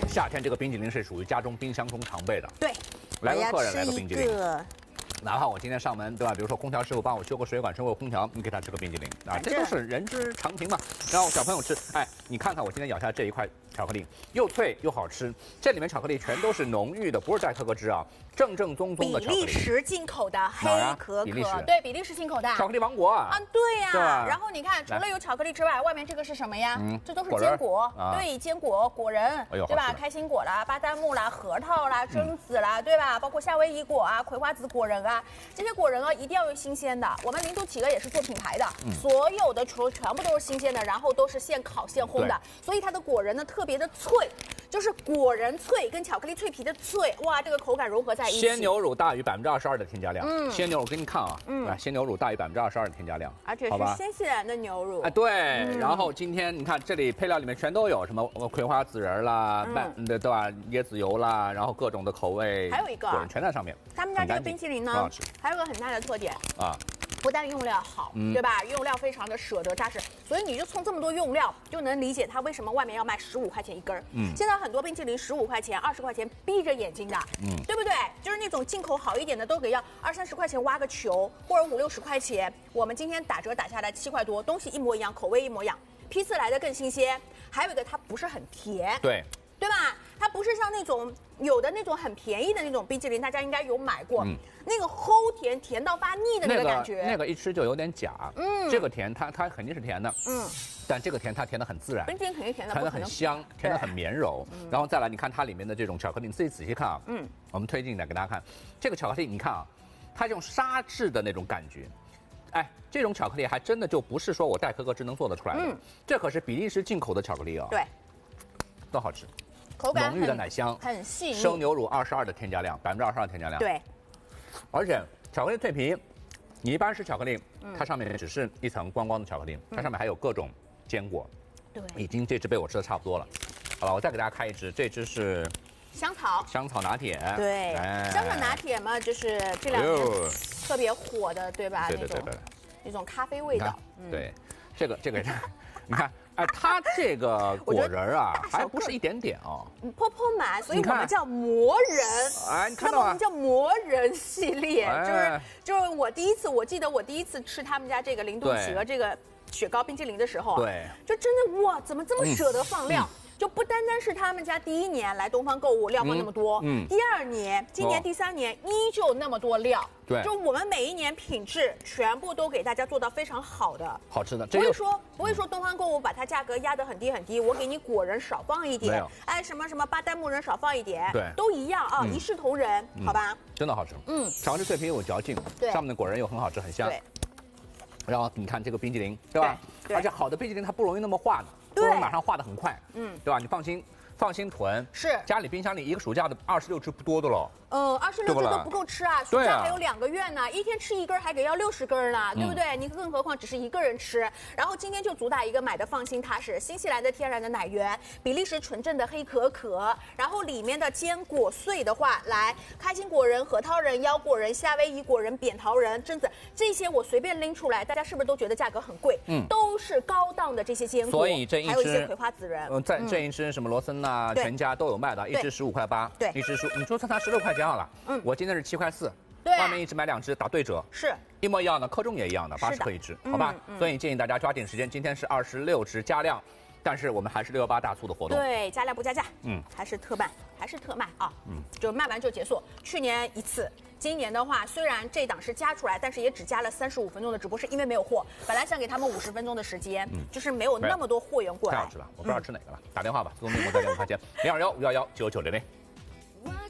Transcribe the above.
夏天这个冰淇淋是属于家中冰箱中常备的。 对， 来个客人来个冰淇淋。 个。 哪怕我今天上门，对吧？比如说空调师傅帮我修个水管、修个空调，你给他吃个冰淇淋啊，这都是人之常情嘛。然后小朋友吃，哎，你看看我今天咬下这一块巧克力，又脆又好吃。这里面巧克力全都是浓郁的，不是代可可脂啊，正正宗宗的巧克力。 比利时进口的黑可可，对，比利时进口的巧克力王国啊。 啊，对呀。然后你看，除了有巧克力之外，外面这个是什么呀？这都是坚果，对，坚果、果仁，对吧？开心果啦、巴旦木啦、核桃啦、榛子啦，对吧？包括夏威夷果啊、葵花籽果仁啊。 这些果仁啊，一定要用新鲜的。我们零度企鹅也是做品牌的，所有的全部都是新鲜的，然后都是现烤现烘的，所以它的果仁呢特别的脆，就是果仁脆跟巧克力脆皮的脆，哇，这个口感融合在一起。 鲜牛乳大于22%的添加量，鲜牛乳给你看啊，鲜牛乳大于22%的添加量， 而且是新西兰的牛乳。 哎，对。然后今天你看这里配料里面全都有什么葵花籽仁啦，对吧？椰子油啦，然后各种的口味， 还有一个果仁全在上面。 他们家这个冰淇淋呢，还有个很大的特点啊。 不但用料好，对吧？用料非常的舍得扎实，所以你就从这么多用料就能理解它为什么外面要卖15块钱一根儿。现在很多冰淇淋15块钱、20块钱闭着眼睛的，对不对？就是那种进口好一点的都给要20、30块钱挖个球，或者50、60块钱。我们今天打折打下来7块多，东西一模一样，口味一模一样，批次来的更新鲜。还有一个它不是很甜，对吧？它不是像那种有的那种很便宜的那种冰淇淋，大家应该有买过，那个齁甜，甜到发腻的那个感觉， 那个一吃就有点假。这个甜它肯定是甜的，但这个甜它甜的很自然， 冰淇淋肯定甜的， 甜的很香，甜的很绵柔。然后再来，你看它里面的这种巧克力，你自己仔细看啊，我们推进来给大家看，这个巧克力你看啊，它这种沙质的那种感觉。 哎，这种巧克力还真的就不是说我代可可脂能做得出来的，这可是比利时进口的巧克力啊。 对， 都好吃， 口感浓郁的奶香， 很细腻。 生牛乳22%的添加量，22%的添加量。 对， 而且巧克力脆皮，你一般吃巧克力，它上面只是一层光光的巧克力，它上面还有各种坚果。 对， 已经这只被我吃的差不多了。好了，我再给大家开一支，这支是。 香草拿铁， 对，香草拿铁嘛，就是这两年特别火的，对吧？ 对， 那种咖啡味道。 对，这个，你看，哎，它这个果仁啊，还不是一点点哦， 泼满，所以我们叫魔人。 哎，你看到吗？ 我们叫魔人系列，就是我记得我第一次吃他们家这个灵动企鹅这个雪糕冰淇淋的时候， 对， 就真的哇，怎么这么舍得放料？ 就不单单是他们家第1年来东方购物料放那么多，第2年、今年第3年依旧那么多料， 对， 就我们每一年品质全部都给大家做到非常好的， 好吃的， 不会说东方购物把它价格压得很低，我给你果仁少放一点，哎什么巴旦木仁少放一点， 对， 都一样啊，一视同仁，好吧？ 真的好吃，巧克力脆皮有嚼劲，上面的果仁又很好吃，很香，然后你看这个冰淇淋，对吧？而且好的冰淇淋它不容易那么化的。 都能马上化得很快，对吧？你放心囤， 是家里冰箱里一个暑假的26只不多的了 ，26只都不够吃啊，暑假还有2个月呢，一天吃1根还给要60根呢，对不对？你更何况只是1个人吃。然后今天就主打一个买的放心踏实，新西兰的天然的奶源，比利时纯正的黑可可，然后里面的坚果碎的话，来开心果仁、核桃仁、腰果仁、夏威夷果仁、扁桃仁、榛子这些我随便拎出来，大家是不是都觉得价格很贵？都是高档的这些坚果， 所以这一支还有一些葵花籽仁， 这一支什么罗森呐、全家都有卖的，一支15块8， 对， 一支你说它16块钱好了，我今天是7块4， 对， 外面一支买2支打对折， 是一模一样的，克重也一样的，80克一支，好吧？所以建议大家抓紧时间，今天是26支加量。 但是我们还是618大促的活动， 对，加量不加价，还是特卖啊，就卖完就结束。去年一次，今年的话，虽然这档是加出来，但是也只加了35分钟的直播，是因为没有货，本来想给他们50分钟的时间，就是没有那么多货源过来。 太好吃了，我不知道吃哪个了，打电话吧，自动面膜在电话间021-511-9900。